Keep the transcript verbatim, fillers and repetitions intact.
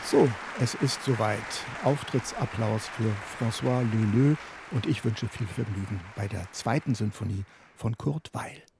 So, es ist soweit. Auftrittsapplaus für François Leleux und ich wünsche viel Vergnügen bei der zweiten Sinfonie von Kurt Weill.